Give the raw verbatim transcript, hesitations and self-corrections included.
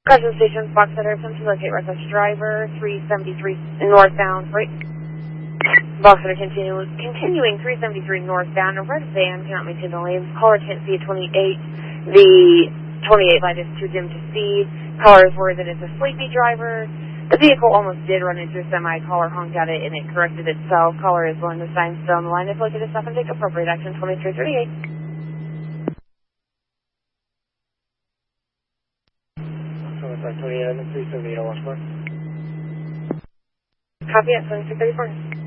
Crescent Station, Fox Center, attempt to locate reckless driver, three seventy-three northbound, right? Fox Center continue, continuing three seventy-three northbound, a red van cannot maintain the lanes. Caller can't see a twenty-eight. The twenty-eight light is too dim to see. Caller is worried that it's a sleepy driver. The vehicle almost did run into a semi. Caller honked at it and it corrected itself. Caller is willing to sign still on the line. If located, stop and take appropriate action. twenty-three thirty-eight. twenty-eight, three seventy-eight, Washburn. Copy at twenty-six thirty-four.